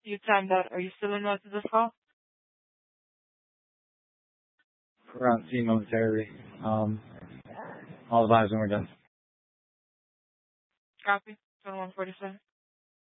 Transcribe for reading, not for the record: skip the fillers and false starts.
You timed out. Are you still in mode to this call? Around C momentarily. All the vibes when we're done. Copy. 2147.